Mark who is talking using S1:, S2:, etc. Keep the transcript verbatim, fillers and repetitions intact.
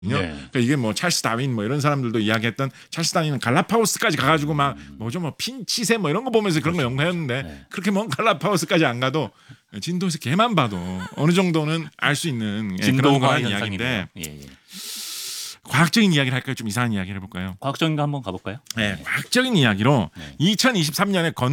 S1: 네.
S2: 그러니까 이게 뭐 찰스 다윈 뭐 이런 사람들도 이야기했던 찰스 다윈은 갈라파고스까지 가가지고 막 뭐죠 뭐 핀치새 뭐 이런 거 보면서 그런 거 연구했는데
S1: 네.
S2: 그렇게 먼 갈라파고스까지 안 가도 진도에서 개만 봐도 어느 정도는 알 수 있는 예, 그런
S1: 진도가
S2: 거란
S1: 현상이네요.
S2: 이야기인데
S1: 예, 예.
S2: 과학적인 이야기를 할까요? 좀 이상한 이야기를 해볼까요?
S1: 과학적인 거 한번 가볼까요?
S2: 네, 과학적인 이야기로
S1: 네.
S2: 이천이십삼 년에 건